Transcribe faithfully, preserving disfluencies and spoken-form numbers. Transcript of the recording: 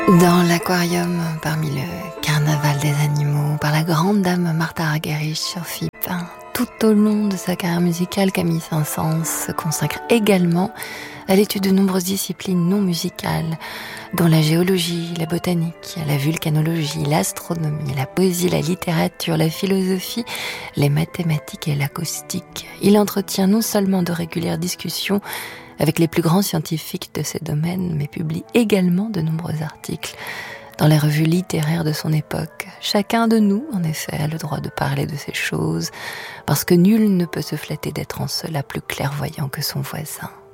Dans l'aquarium, parmi le carnaval des animaux, par la grande dame Martha Argerich sur F I P, tout au long de sa carrière musicale, Camille Saint-Saëns se consacre également à l'étude de nombreuses disciplines non musicales, dont la géologie, la botanique, la vulcanologie, l'astronomie, la poésie, la littérature, la philosophie, les mathématiques et l'acoustique. Il entretient non seulement de régulières discussions avec les plus grands scientifiques de ces domaines, mais publie également de nombreux articles dans les revues littéraires de son époque. Chacun de nous, en effet, a le droit de parler de ces choses, parce que nul ne peut se flatter d'être en cela plus clairvoyant que son voisin.